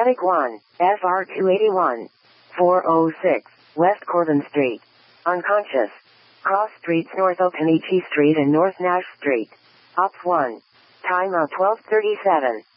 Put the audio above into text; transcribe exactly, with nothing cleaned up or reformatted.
Medic one, F R two eighty-one. four oh six, West Corbin Street. Unconscious. Cross streets North Okanichi Street and North Nash Street. Ops one. Time of twelve thirty-seven.